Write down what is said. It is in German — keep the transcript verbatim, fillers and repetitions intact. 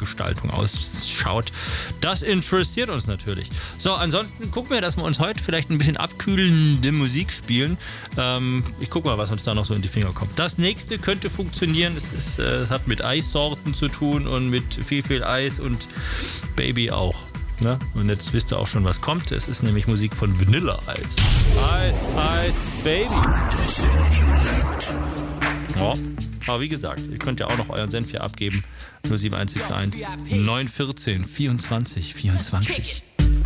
Raumgestaltung ausschaut. Das interessiert uns natürlich. So, ansonsten gucken wir, dass wir uns heute vielleicht ein bisschen abkühlende Musik spielen. Ähm, ich gucke mal, was uns da noch so in die Finger kommt. Das nächste könnte funktionieren. Es ist, äh, es hat mit Eissorten zu tun und mit viel, viel Eis und Baby auch. Ne? Und jetzt wisst ihr auch schon, was kommt. Es ist nämlich Musik von Vanilla Ice. Ice, Ice, Baby. Ja, aber wie gesagt, ihr könnt ja auch noch euren Senf hier abgeben. null sieben eins sechs eins neun eins vier vierundzwanzig vierundzwanzig.